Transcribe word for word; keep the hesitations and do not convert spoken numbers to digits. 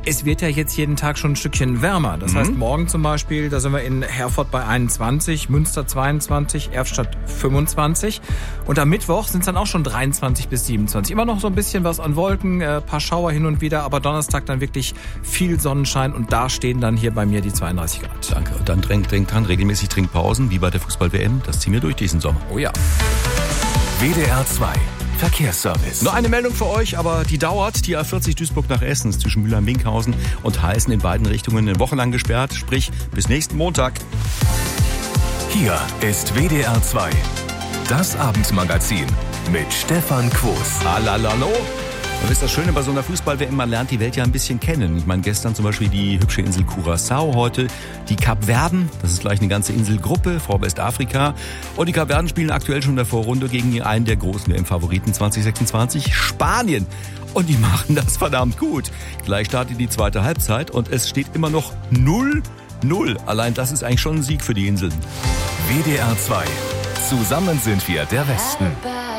Es wird ja jetzt jeden Tag schon ein Stückchen wärmer. Das mhm. heißt, morgen zum Beispiel, da sind wir in Herford bei einundzwanzig, Münster zweiundzwanzig, Erftstadt fünfundzwanzig. Und am Mittwoch sind es dann auch schon dreiundzwanzig bis siebenundzwanzig. Immer noch so ein bisschen was an Wolken, äh, paar Schauer hin und wieder, aber Donnerstag dann wirklich viel Sonnenschein und da stehen dann hier bei mir die zweiunddreißig Grad. Danke. Und dann denkt denk dran, regelmäßig Trinkpausen, wie bei der Fußball-W M. Das ziehen wir durch diesen Sommer. Oh ja. W D R zwei Verkehrsservice. Nur eine Meldung für euch, aber die dauert. Die A vierzig Duisburg nach Essen ist zwischen Mülheim-Winkhausen und Heißen in beiden Richtungen eine Woche lang gesperrt. Sprich, bis nächsten Montag. Hier ist W D R zwei, das Abendmagazin mit Stefan Quos. Hallo. Und ist das Schöne bei so einer Fußball-W M, man lernt die Welt ja ein bisschen kennen. Ich meine, gestern zum Beispiel die hübsche Insel Curaçao, heute die Kapverden. Das ist gleich eine ganze Inselgruppe vor Westafrika. Und die Kapverden spielen aktuell schon in der Vorrunde gegen einen der großen W M-Favoriten zwanzig sechsundzwanzig, Spanien. Und die machen das verdammt gut. Gleich startet die zweite Halbzeit und es steht immer noch null null. Allein das ist eigentlich schon ein Sieg für die Inseln. W D R zwei. Zusammen sind wir der Westen.